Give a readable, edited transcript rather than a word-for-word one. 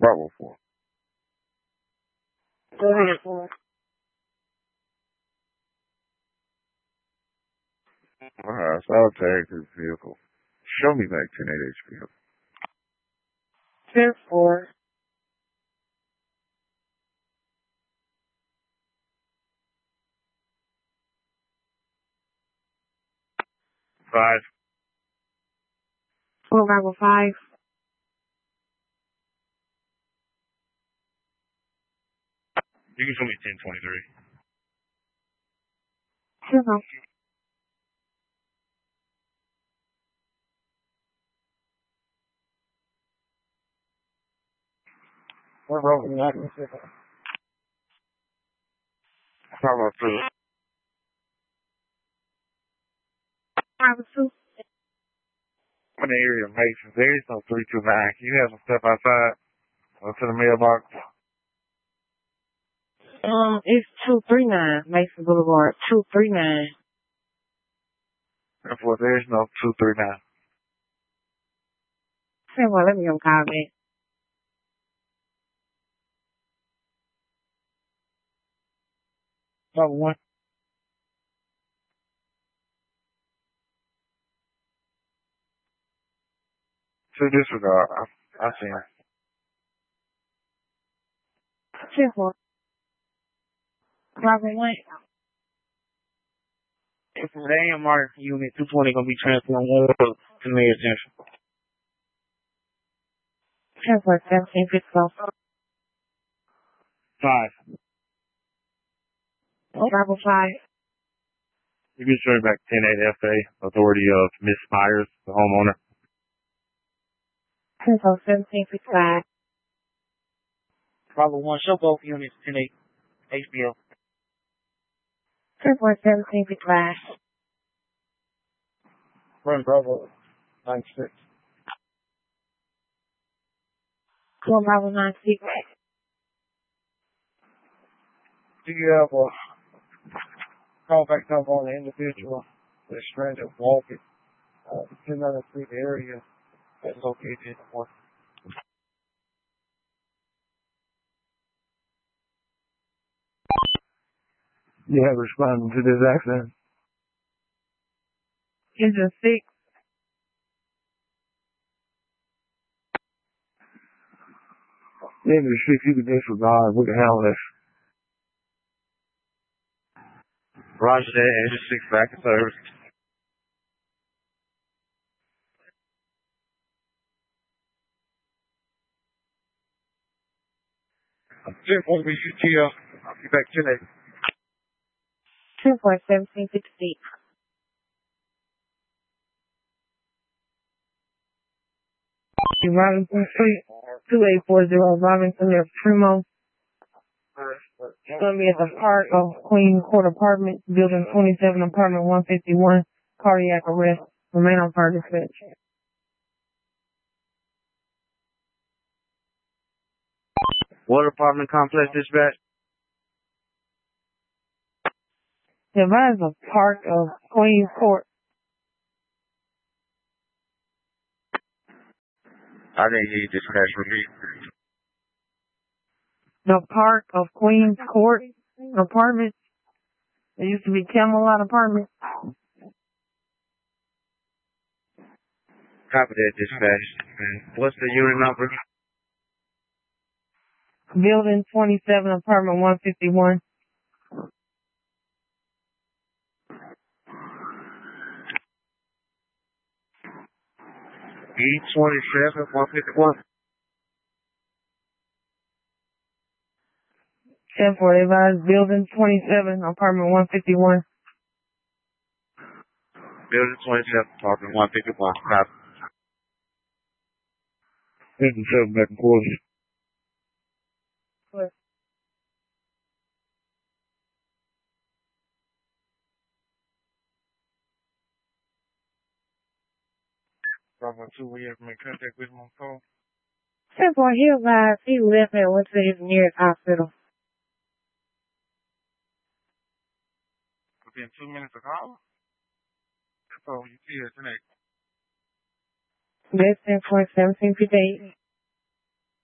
Bravo 4. Go ahead, 4. Solitary to the vehicle. Show me back 10-8 HP. 10-4. 5. 4 Bravo 5. You can show me 10-23. 0. 4 Bravo 9. Bravo 2. Bravo 2. I'm in the area of Mason. There is no 329. Can you have some step outside? Go to the mailbox. It's 239 Mason Boulevard. 239. Therefore, there is no 239. Say what? Let me go call back. Bravo 1. To disregard. I see him. 10-4. Bravo 1. If they ain't marked unit 220 gonna be transferred to Mayor Central. 10-4, 1754. 5. Bravo 5. You can show me back 10-8 FA, authority of Miss Myers, the homeowner. 10-4, 1755. Bravo 1, show both units 10-8 HBO. 10-4, 1755. Run Bravo 96. 1 Bravo 96. Do you have a callback number on the individual that's stranded walking in another street area that's located in the morning? You have responded to this accident. Engine 6. Engine 6, you can disregard. We can handle this. Roger that. Engine 6 back in service. I'm 10-4 BCTL. I'll be back 10-8. 10-4, 1760. Robinson Street, 2840 Robinson, near Primo. It's going to be at the park of Queen Court Apartments, Building 27, Apartment 151, cardiac arrest. Remain on fire dispatch. What apartment complex dispatch? The advise the park of Queen Court. I didn't hear you dispatch repeat. The park of Queen's Court Apartments. It used to be Camelot Apartments. Copy that dispatch. What's the unit number? Building 27, Apartment 151. E27, 151. 10-4, advise Building 27, Apartment 151. Building 27, apartment 151. Copy. Engine 7 back and forth. Bravo 2, will you ever make contact with him on phone? 10-4, he advised he left and went to his nearest hospital. Within 2 minutes of call? So you see it tonight. That's 10-4, 1758.